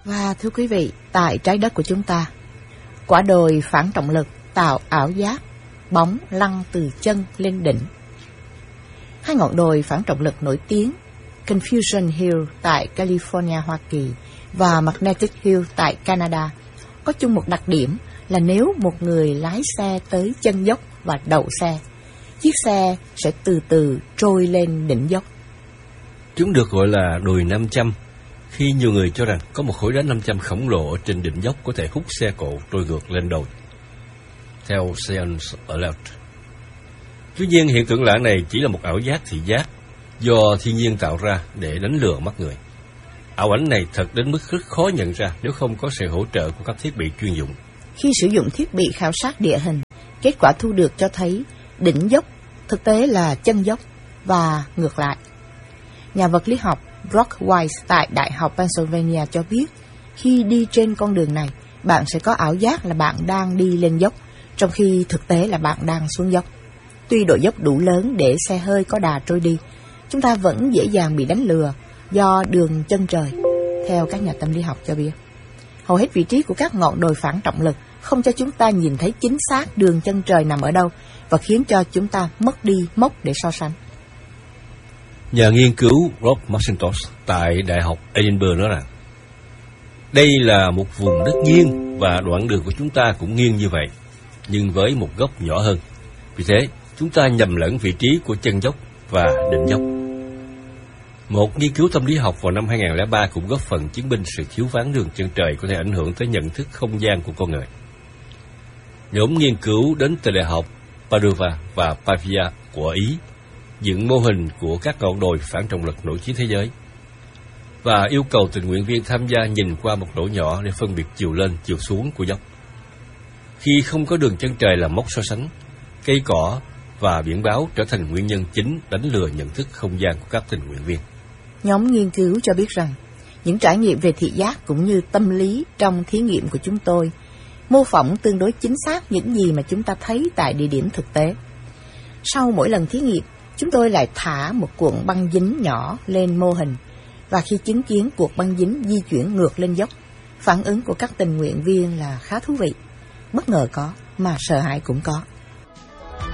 Và thưa quý vị, tại trái đất của chúng ta, quả đồi phản trọng lực tạo ảo giác bóng lăn từ chân lên đỉnh. Hai ngọn đồi phản trọng lực nổi tiếng, Confusion Hill tại California, Hoa Kỳ và Magnetic Hill tại Canada, có chung một đặc điểm là nếu một người lái xe tới chân dốc và đậu xe, chiếc xe sẽ từ từ trôi lên đỉnh dốc. Chúng được gọi là đồi 500, khi nhiều người cho rằng có một khối đá 500 khổng lồ ở trên đỉnh dốc có thể hút xe cộ trôi ngược lên đồi. Theo Science Alert. Tuy nhiên, hiện tượng lạ này chỉ là một ảo giác thị giác do thiên nhiên tạo ra để đánh lừa mắt người. Ảo ảnh này thật đến mức rất khó nhận ra nếu không có sự hỗ trợ của các thiết bị chuyên dụng. Khi sử dụng thiết bị khảo sát địa hình, kết quả thu được cho thấy đỉnh dốc thực tế là chân dốc và ngược lại. Nhà vật lý học Brock Weiss tại Đại học Pennsylvania cho biết, khi đi trên con đường này, bạn sẽ có ảo giác là bạn đang đi lên dốc, trong khi thực tế là bạn đang xuống dốc. Tuy độ dốc đủ lớn để xe hơi có đà trôi đi, chúng ta vẫn dễ dàng bị đánh lừa do đường chân trời, theo các nhà tâm lý học cho biết. Hầu hết vị trí của các ngọn đồi phản trọng lực không cho chúng ta nhìn thấy chính xác đường chân trời nằm ở đâu và khiến cho chúng ta mất đi mốc để so sánh. Nhà nghiên cứu Rob McIntosh tại Đại học Edinburgh nói rằng, đây là một vùng đất nghiêng và đoạn đường của chúng ta cũng nghiêng như vậy, nhưng với một góc nhỏ hơn. Vì thế, chúng ta nhầm lẫn vị trí của chân dốc và đỉnh dốc. Một nghiên cứu tâm lý học vào năm 2003 cũng góp phần chứng minh sự thiếu vắng đường chân trời có thể ảnh hưởng tới nhận thức không gian của con người. Nhóm nghiên cứu đến từ Đại học Padova và Pavia của Ý dựng mô hình của các ngọn đồi phản trọng lực nổi tiếng thế giới và yêu cầu tình nguyện viên tham gia nhìn qua một lỗ nhỏ để phân biệt chiều lên, chiều xuống của dốc. Khi không có đường chân trời làm mốc so sánh, cây cỏ và biển báo trở thành nguyên nhân chính đánh lừa nhận thức không gian của các tình nguyện viên. Nhóm nghiên cứu cho biết rằng, những trải nghiệm về thị giác cũng như tâm lý trong thí nghiệm của chúng tôi mô phỏng tương đối chính xác những gì mà chúng ta thấy tại địa điểm thực tế. Sau mỗi lần thí nghiệm, chúng tôi lại thả một cuộn băng dính nhỏ lên mô hình, và khi chứng kiến cuộc băng dính di chuyển ngược lên dốc, phản ứng của các tình nguyện viên là khá thú vị. Bất ngờ có, mà sợ hãi cũng có.